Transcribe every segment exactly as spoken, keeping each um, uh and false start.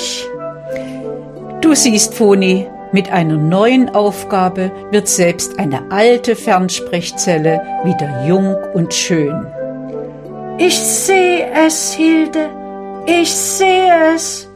ich. Du siehst, Foni, mit einer neuen Aufgabe wird selbst eine alte Fernsprechzelle wieder jung und schön. Ich sehe es, Hilde. Ich sehe es.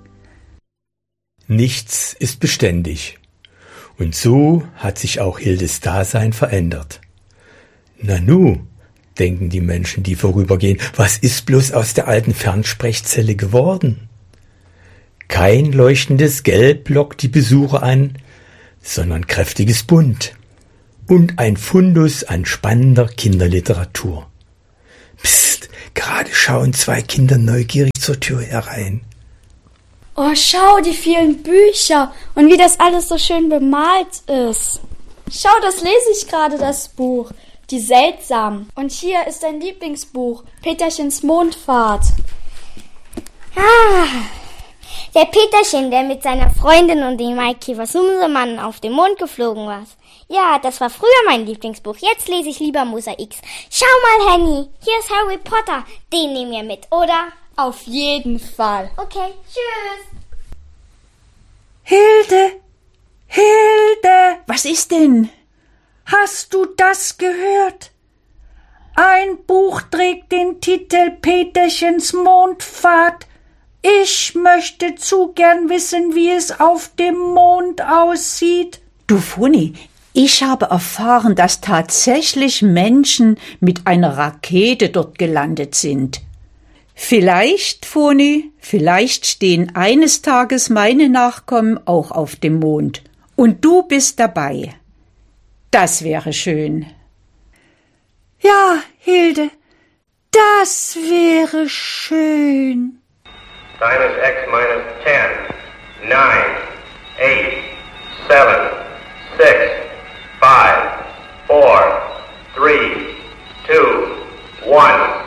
Nichts ist beständig. Und so hat sich auch Hildes Dasein verändert. Nanu, denken die Menschen, die vorübergehen, was ist bloß aus der alten Fernsprechzelle geworden? Kein leuchtendes Gelb lockt die Besucher an, sondern kräftiges Bunt und ein Fundus an spannender Kinderliteratur. Psst, gerade schauen zwei Kinder neugierig zur Tür herein. Oh, schau, die vielen Bücher und wie das alles so schön bemalt ist. Schau, das lese ich gerade, das Buch. Die Seltsamen. Und hier ist dein Lieblingsbuch, Peterchens Mondfahrt. Ah, der Peterchen, der mit seiner Freundin und dem Maikäfer Sumsemann auf den Mond geflogen war. Ja, das war früher mein Lieblingsbuch. Jetzt lese ich lieber Musa X. Schau mal, Henny, hier ist Harry Potter. Den nehmen wir mit, oder? Auf jeden Fall. Okay, tschüss. Hilde, Hilde, Was ist denn? hast du das gehört? Ein Buch trägt den Titel Peterchens Mondfahrt. Ich möchte zu gern wissen, wie es auf dem Mond aussieht. Du, Foni, ich habe erfahren, dass tatsächlich Menschen mit einer Rakete dort gelandet sind. Vielleicht, Foni, vielleicht stehen eines Tages meine Nachkommen auch auf dem Mond. Und du bist dabei. Das wäre schön. Ja, Hilde, das wäre schön. Time is X minus ten, nine, eight, seven, six, five, four, three, two, one.